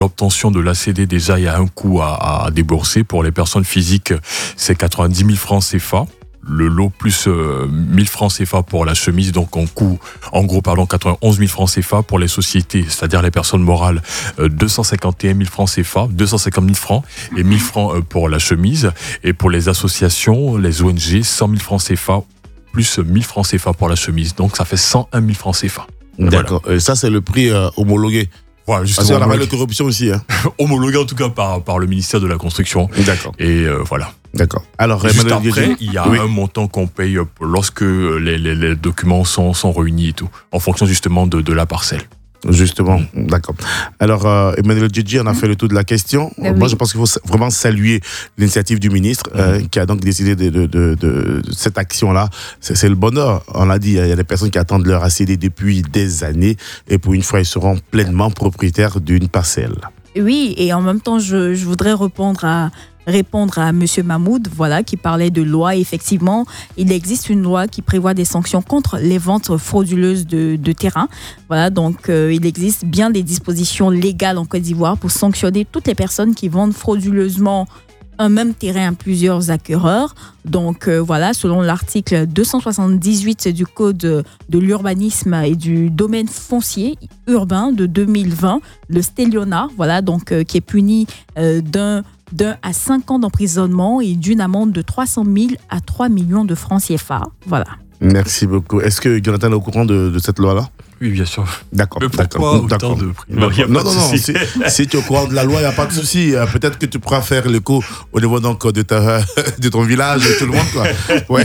L'obtention de l'ACD, déjà, il y a un coût à débourser. Pour les personnes physiques, c'est 90 000 francs CFA. Le lot plus 1000 francs CFA pour la chemise, donc en gros 91 000 francs CFA. Pour les sociétés, c'est-à-dire les personnes morales, 251 000 francs CFA, 250 000 francs et 1000 francs pour la chemise. Et pour les associations, les ONG, 100 000 francs CFA plus 1000 francs CFA pour la chemise. Donc ça fait 101 000 francs CFA. D'accord. Voilà. Et ça, c'est le prix homologué. Voilà, parce qu'on a de corruption aussi. Hein. Homologué en tout cas par le ministère de la Construction. D'accord. Et voilà. D'accord. Alors, juste après, il y a un montant qu'on paye lorsque les documents sont réunis et tout, en fonction justement de la parcelle. Justement, d'accord. Alors, Emmanuel Djedji, on a fait le tour de la question. Moi, je pense qu'il faut vraiment saluer l'initiative du ministre qui a donc décidé de cette action-là. C'est le bonheur. On l'a dit, il y a des personnes qui attendent leur ACD depuis des années et pour une fois, ils seront pleinement propriétaires d'une parcelle. Oui, et en même temps, je voudrais répondre à M. Mahmoud, voilà, qui parlait de loi. Effectivement, il existe une loi qui prévoit des sanctions contre les ventes frauduleuses de terrain. Voilà, donc il existe bien des dispositions légales en Côte d'Ivoire pour sanctionner toutes les personnes qui vendent frauduleusement un même terrain à plusieurs acquéreurs. Donc voilà, selon l'article 278 du Code de l'urbanisme et du domaine foncier urbain de 2020, le stellionat, voilà, donc qui est puni d'un à 5 ans d'emprisonnement et d'une amende de 300 000 à 3 millions de francs CFA. Voilà. Merci beaucoup. Est-ce que Jonathan est au courant de cette loi-là ? Oui, bien sûr. D'accord. Mais pourquoi autant de prix ? Non. Si tu es au courant de la loi, il n'y a pas de souci. Peut-être que tu pourras faire l'écho au niveau donc de ton village, tout le monde, quoi. Ouais.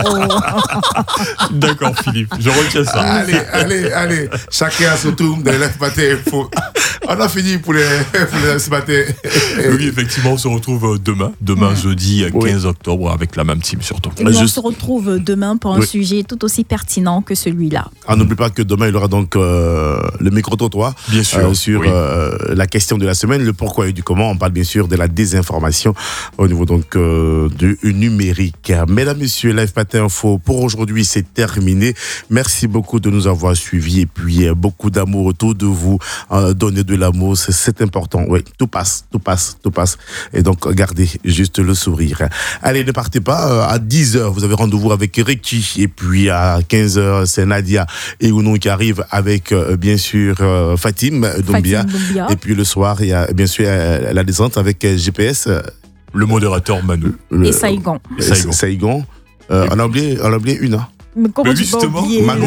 D'accord, Philippe. Je retiens ça. Allez. Chacun à son tour de l'F matin. On a fini pour les ce matin. Oui, effectivement, on se retrouve demain jeudi 15 octobre avec la même team surtout. Et on se retrouve demain pour un sujet tout aussi pertinent que celui-là. On n'oublie pas que demain, il y aura donc le micro-trottoir sur la question de la semaine, le pourquoi et du comment. On parle bien sûr de la désinformation au niveau donc du numérique. Mesdames, messieurs, Live Matin Info pour aujourd'hui, c'est terminé. Merci beaucoup de nous avoir suivis et puis beaucoup d'amour autour de vous. Donner de l'amour, c'est important. Oui, tout passe. Et donc, gardez juste le sourire. Allez, ne partez pas. À 10h, vous avez rendez-vous avec Ricky. Et puis à 15h, c'est Nadia et Ounou qui arrive avec, bien sûr, Fatim Doumbia. Et puis le soir, il y a bien sûr la descente avec GPS. Le modérateur Manu. Et Saïgon. On a oublié une, hein. Mais comment tu peux oublier Manu.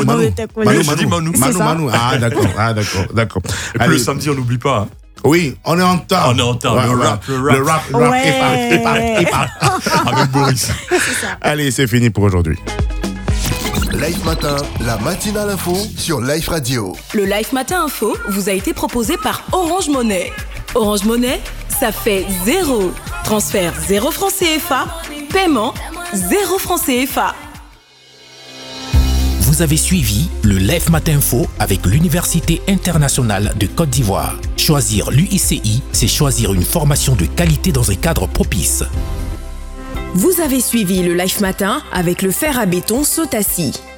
Ah, d'accord. Et puis le samedi, on n'oublie pas. Hein. Oui, on est en temps. Le rap. Ouais. Avec Boris. Allez, c'est fini pour aujourd'hui. Live Matin, la matinale info sur Live Radio. Le Live Matin Info vous a été proposé par Orange Money. Orange Money, ça fait 0. Transfert 0 francs CFA. Paiement 0 francs CFA. Vous avez suivi le Live Matin Info avec l'Université internationale de Côte d'Ivoire. Choisir l'UICI, c'est choisir une formation de qualité dans un cadre propice. Vous avez suivi le Live Matin avec le fer à béton Sotassi.